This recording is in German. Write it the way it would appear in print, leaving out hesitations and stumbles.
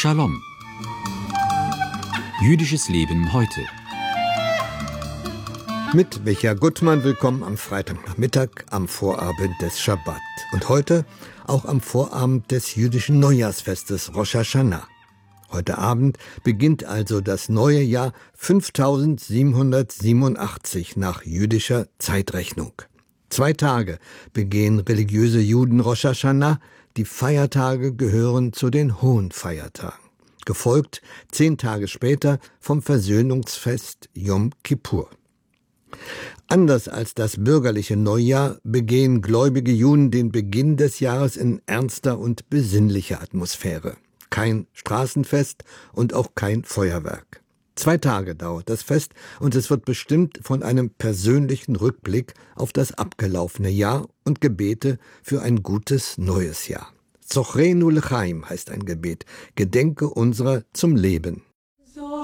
Shalom. Jüdisches Leben heute. Mit Micha Gutmann willkommen am Freitagnachmittag, am Vorabend des Schabbat. Und heute auch am Vorabend des jüdischen Neujahrsfestes Rosh Hashanah. Heute Abend beginnt also das neue Jahr 5787 nach jüdischer Zeitrechnung. 2 Tage begehen religiöse Juden Rosh Hashanah. Die Feiertage gehören zu den hohen Feiertagen. Gefolgt 10 Tage später vom Versöhnungsfest Yom Kippur. Anders als das bürgerliche Neujahr begehen gläubige Juden den Beginn des Jahres in ernster und besinnlicher Atmosphäre. Kein Straßenfest und auch kein Feuerwerk. 2 Tage dauert das Fest und es wird bestimmt von einem persönlichen Rückblick auf das abgelaufene Jahr und Gebete für ein gutes neues Jahr. Zochreinu L'chaim heißt ein Gebet, Gedenke unserer zum Leben.